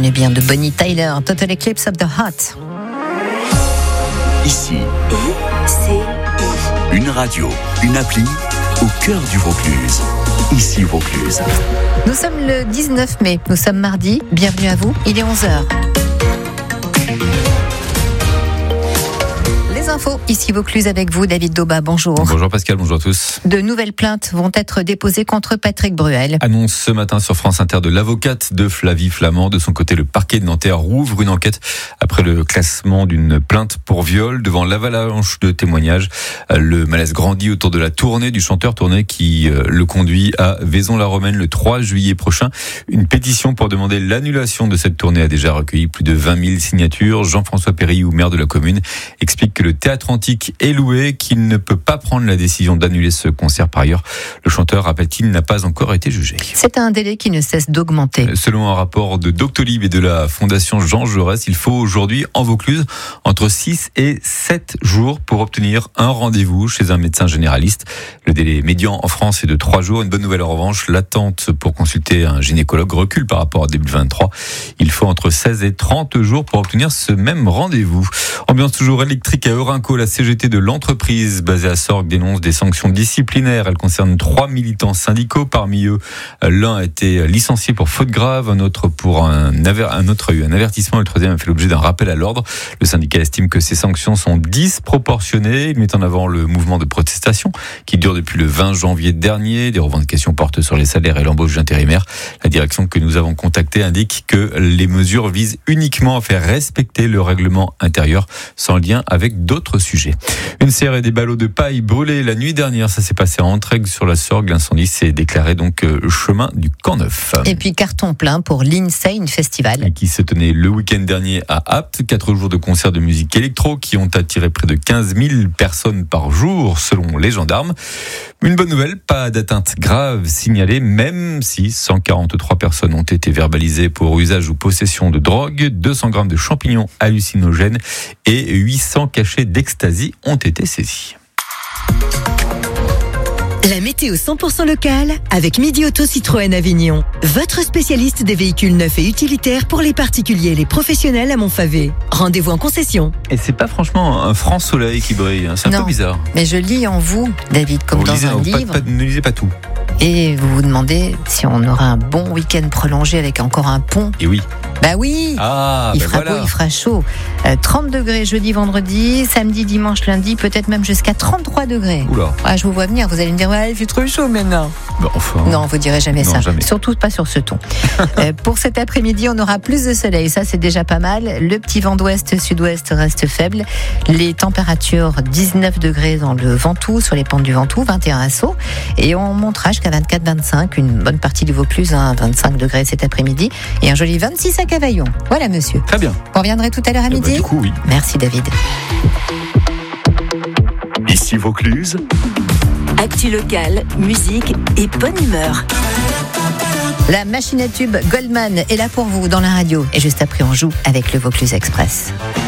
reconnaît bien, de Bonnie Tyler, Total Eclipse of the Heart. Ici, une radio, une appli au cœur du Vaucluse. Ici Vaucluse. Nous sommes le 19 mai, nous sommes mardi, bienvenue à vous, il est 11h. Info, ici Vaucluse avec vous, David Dauba, bonjour. Bonjour Pascal, bonjour à tous. De nouvelles plaintes vont être déposées contre Patrick Bruel. Annonce ce matin sur France Inter de l'avocate de Flavie Flament. De son côté, le parquet de Nanterre rouvre une enquête après le classement d'une plainte pour viol devant l'avalanche de témoignages. Le malaise grandit autour de la tournée du chanteur, tournée qui le conduit à Vaison-la-Romaine le 3 juillet prochain. Une pétition pour demander l'annulation de cette tournée a déjà recueilli plus de 20 000 signatures. Jean-François Périou, maire de la commune, explique que le Théâtre Antique est loué, qu'il ne peut pas prendre la décision d'annuler ce concert. Par ailleurs, le chanteur, rappelle-t-il, n'a pas encore été jugé. C'est un délai qui ne cesse d'augmenter. Selon un rapport de Doctolib et de la Fondation Jean Jaurès, il faut aujourd'hui en Vaucluse entre 6 et 7 jours pour obtenir un rendez-vous chez un médecin généraliste. Le délai médian en France est de 3 jours. Une bonne nouvelle en revanche, l'attente pour consulter un gynécologue recule par rapport à début 23. Il faut entre 16 et 30 jours pour obtenir ce même rendez-vous. Ambiance toujours électrique à Eurinco. La CGT de l'entreprise basée à Sorgues dénonce des sanctions disciplinaires. Elles concernent 3 militants syndicaux. Parmi eux, l'un a été licencié pour faute grave, un autre pour un autre a eu un avertissement, le troisième a fait l'objet d'un rappel à l'ordre. Le syndicat estime que ces sanctions sont disproportionnées. Il met en avant le mouvement de protestation qui dure depuis le 20 janvier dernier. Des revendications portent sur les salaires et l'embauche d'intérimaires. La direction que nous avons contactée indique que les mesures visent uniquement à faire respecter le règlement intérieur sans lien avec d'autres sujets. Une serre et des ballots de paille brûlés la nuit dernière. Ça s'est passé à Entraigues sur la Sorgue. L'incendie s'est déclaré donc chemin du Camp Neuf. Et puis carton plein pour l'Insane Festival. Qui se tenait le week-end dernier à Apt. 4 jours de concerts de musique électro qui ont attiré près de 15 000 personnes par jour selon les gendarmes. Une bonne nouvelle, pas d'atteinte grave signalée, même si 143 personnes ont été verbalisées pour usage ou possession de drogue, 200 grammes de champignons hallucinogènes et 800 cachets d'ecstasy ont été saisis. La météo 100% locale avec Midi Auto Citroën Avignon. Votre spécialiste des véhicules neufs et utilitaires pour les particuliers et les professionnels à Montfavet. Rendez-vous en concession. Et c'est pas franchement un franc soleil qui brille, c'est un peu bizarre. Mais je lis en vous, David, comme dans un livre. Ne lisez pas tout. Et vous vous demandez si on aura un bon week-end prolongé avec encore un pont. Et oui. Bah oui, il fera beau, il fera chaud. 30 degrés jeudi, vendredi, samedi, dimanche, lundi, peut-être même jusqu'à 33 degrés. Oula. Je vous vois venir, vous allez me dire, ouais, il fait trop chaud maintenant. Non, vous direz jamais ça. Jamais. Surtout pas sur ce ton. Pour cet après-midi, on aura plus de soleil, ça c'est déjà pas mal. Le petit vent d'ouest-sud-ouest reste faible. Les températures 19 degrés dans le Ventoux, sur les pentes du Ventoux, 21 à Sceaux. Et on montera jusqu'à 24-25, une bonne partie du Vaucluse, 25 degrés cet après-midi. Et un joli 26 à Cavaillon. Voilà, monsieur. Très bien. Vous reviendrez tout à l'heure à midi ? Du coup, oui. Merci, David. Ici Vaucluse. Actu locale, musique et bonne humeur. La machine à tube Goldman est là pour vous dans la radio. Et juste après, on joue avec le Vaucluse Express.